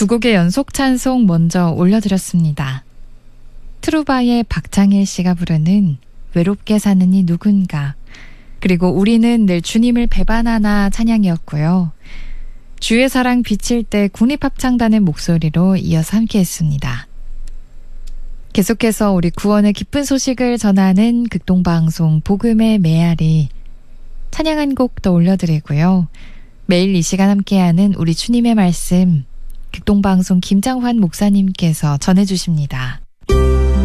두 곡의 연속 찬송 먼저 올려드렸습니다. 트루바의 박창일 씨가 부르는 외롭게 사는 이 누군가, 그리고 우리는 늘 주님을 배반하나 찬양이었고요. 주의 사랑 비칠 때 국립합창단의 목소리로 이어서 함께했습니다. 계속해서 우리 구원의 기쁜 소식을 전하는 극동방송 복음의 메아리, 찬양 한 곡 더 올려드리고요. 매일 이 시간 함께하는 우리 주님의 말씀, 극동방송 김장환 목사님께서 전해주십니다.